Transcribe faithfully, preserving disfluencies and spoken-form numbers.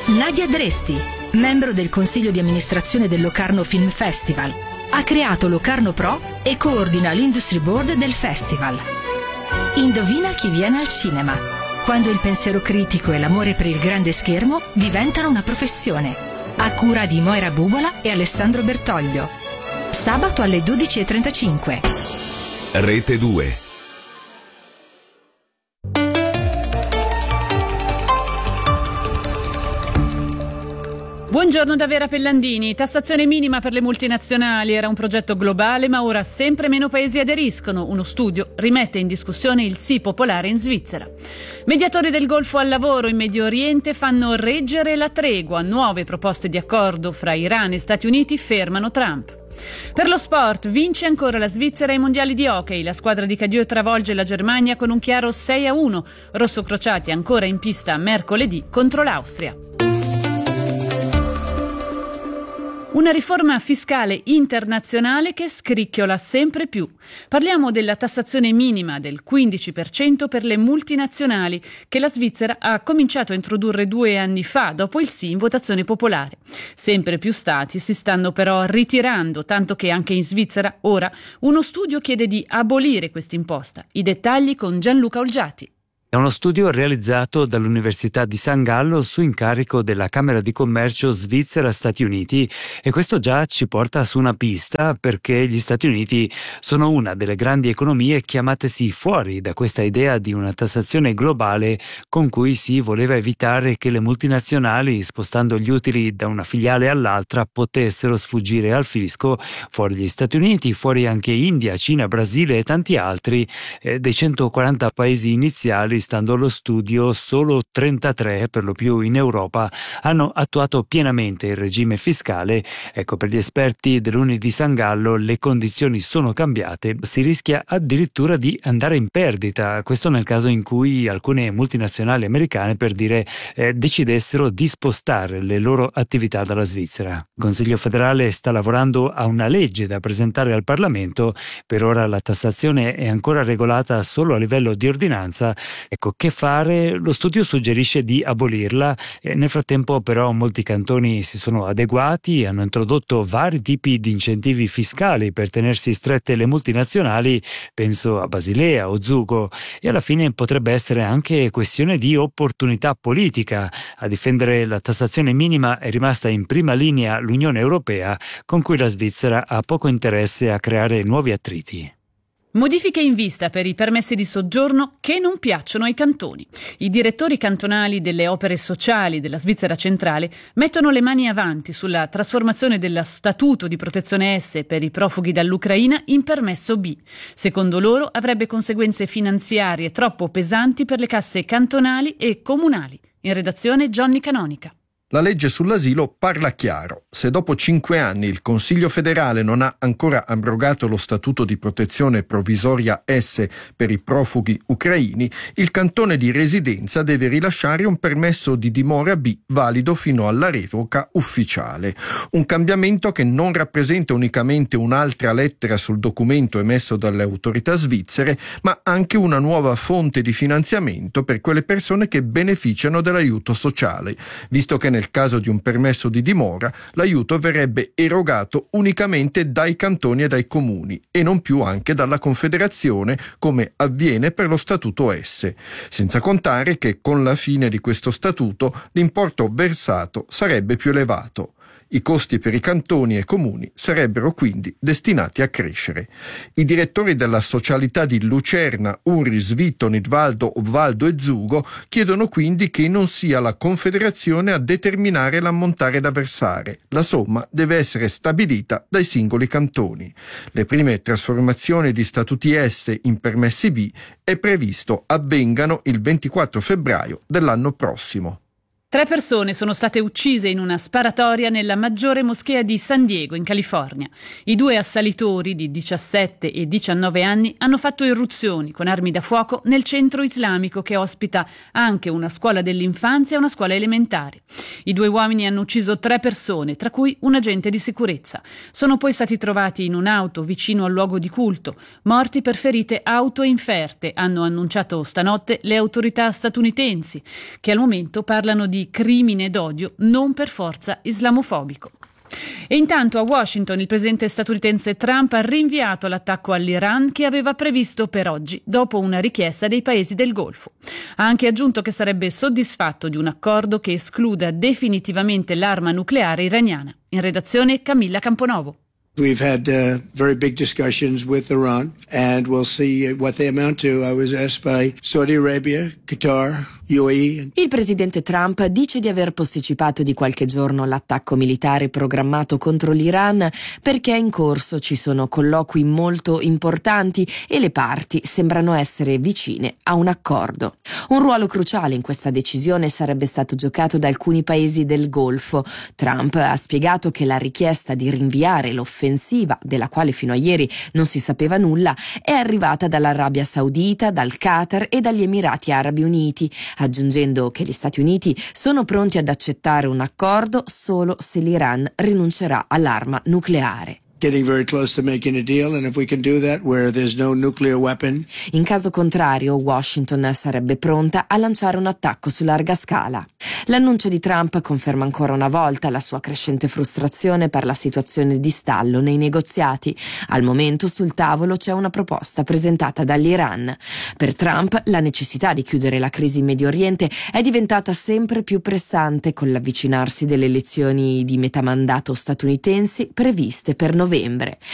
Nadia Dresti, membro del consiglio di amministrazione del Locarno Film Festival, ha creato Locarno Pro e coordina l'Industry Board del festival. Indovina chi viene al cinema, quando il pensiero critico e l'amore per il grande schermo diventano una professione. A cura di Moira Bubola e Alessandro Bertoglio. Sabato alle dodici e trentacinque. Rete due. Buongiorno da Vera Pellandini. Tassazione minima per le multinazionali era un progetto globale, ma ora sempre meno paesi aderiscono. Uno studio rimette in discussione il sì popolare in Svizzera. Mediatori del Golfo al lavoro in Medio Oriente fanno reggere la tregua. Nuove proposte di accordo fra Iran e Stati Uniti fermano Trump. Per lo sport, vince ancora la Svizzera ai mondiali di hockey. La squadra di Cadieux travolge la Germania con un chiaro sei a uno. Rossocrociati ancora in pista mercoledì contro l'Austria. Una riforma fiscale internazionale che scricchiola sempre più. Parliamo della tassazione minima del quindici per cento per le multinazionali che la Svizzera ha cominciato a introdurre due anni fa, dopo il sì in votazione popolare. Sempre più stati si stanno però ritirando, tanto che anche in Svizzera ora uno studio chiede di abolire quest'imposta. I dettagli con Gianluca Olgiati. È uno studio realizzato dall'Università di San Gallo su incarico della Camera di Commercio Svizzera-Stati Uniti, e questo già ci porta su una pista, perché gli Stati Uniti sono una delle grandi economie chiamatesi fuori da questa idea di una tassazione globale con cui si voleva evitare che le multinazionali, spostando gli utili da una filiale all'altra, potessero sfuggire al fisco. Fuori gli Stati Uniti, fuori anche India, Cina, Brasile e tanti altri. Eh, dei centoquaranta paesi iniziali, stando allo studio, solo trentatré, per lo più in Europa, hanno attuato pienamente il regime fiscale. Ecco, per gli esperti dell'Uni di San Gallo le condizioni sono cambiate, si rischia addirittura di andare in perdita, questo nel caso in cui alcune multinazionali americane, per dire, eh, decidessero di spostare le loro attività dalla Svizzera. Il Consiglio federale sta lavorando a una legge da presentare al Parlamento. Per ora la tassazione è ancora regolata solo a livello di ordinanza. Ecco, che fare? Lo studio suggerisce di abolirla. E nel frattempo però molti cantoni si sono adeguati, hanno introdotto vari tipi di incentivi fiscali per tenersi strette le multinazionali, penso a Basilea o Zugo, e alla fine potrebbe essere anche questione di opportunità politica. A difendere la tassazione minima è rimasta in prima linea l'Unione Europea, con cui la Svizzera ha poco interesse a creare nuovi attriti. Modifiche in vista per i permessi di soggiorno che non piacciono ai cantoni. I direttori cantonali delle opere sociali della Svizzera centrale mettono le mani avanti sulla trasformazione dello statuto di protezione S per i profughi dall'Ucraina in permesso B. Secondo loro avrebbe conseguenze finanziarie troppo pesanti per le casse cantonali e comunali. In redazione Johnny Canonica. La legge sull'asilo parla chiaro. Se dopo cinque anni il Consiglio federale non ha ancora abrogato lo statuto di protezione provvisoria S per i profughi ucraini, il cantone di residenza deve rilasciare un permesso di dimora B valido fino alla revoca ufficiale. Un cambiamento che non rappresenta unicamente un'altra lettera sul documento emesso dalle autorità svizzere, ma anche una nuova fonte di finanziamento per quelle persone che beneficiano dell'aiuto sociale, visto che nel Nel caso di un permesso di dimora, l'aiuto verrebbe erogato unicamente dai cantoni e dai comuni e non più anche dalla Confederazione, come avviene per lo Statuto S. Senza contare che con la fine di questo statuto l'importo versato sarebbe più elevato. I costi per i cantoni e comuni sarebbero quindi destinati a crescere. I direttori della socialità di Lucerna, Uri, Svito, Nidvaldo, Obvaldo e Zugo chiedono quindi che non sia la Confederazione a determinare l'ammontare da versare. La somma deve essere stabilita dai singoli cantoni. Le prime trasformazioni di statuti S in permessi B è previsto avvengano il ventiquattro febbraio dell'anno prossimo. Tre persone sono state uccise in una sparatoria nella maggiore moschea di San Diego, in California. I due assalitori di diciassette e diciannove anni hanno fatto irruzioni con armi da fuoco nel centro islamico che ospita anche una scuola dell'infanzia e una scuola elementare. I due uomini hanno ucciso tre persone, tra cui un agente di sicurezza. Sono poi stati trovati in un'auto vicino al luogo di culto, morti per ferite autoinferte, hanno annunciato stanotte le autorità statunitensi, che al momento parlano di di crimine d'odio, non per forza islamofobico. E intanto a Washington il presidente statunitense Trump ha rinviato l'attacco all'Iran che aveva previsto per oggi, dopo una richiesta dei paesi del Golfo. Ha anche aggiunto che sarebbe soddisfatto di un accordo che escluda definitivamente l'arma nucleare iraniana. In redazione Camilla Camponovo. We've had uh, very big discussions with Iran, and we'll see what they amount to. I was asked by Saudi Arabia, Qatar, U A E. Il presidente Trump dice di aver posticipato di qualche giorno l'attacco militare programmato contro l'Iran perché in corso ci sono colloqui molto importanti e le parti sembrano essere vicine a un accordo. Un ruolo cruciale in questa decisione sarebbe stato giocato da alcuni paesi del Golfo. Trump ha spiegato che la richiesta di rinviare l'offensiva, della quale fino a ieri non si sapeva nulla, è arrivata dall'Arabia Saudita, dal Qatar e dagli Emirati Arabi Uniti, aggiungendo che gli Stati Uniti sono pronti ad accettare un accordo solo se l'Iran rinuncerà all'arma nucleare. Getting very close to making a deal, and if we can do that where there's no nuclear weapon. In caso contrario, Washington sarebbe pronta a lanciare un attacco su larga scala. L'annuncio di Trump conferma ancora una volta la sua crescente frustrazione per la situazione di stallo nei negoziati. Al momento sul tavolo c'è una proposta presentata dall'Iran. Per Trump la necessità di chiudere la crisi in Medio Oriente è diventata sempre più pressante con l'avvicinarsi delle elezioni di metà mandato statunitensi previste per novembre.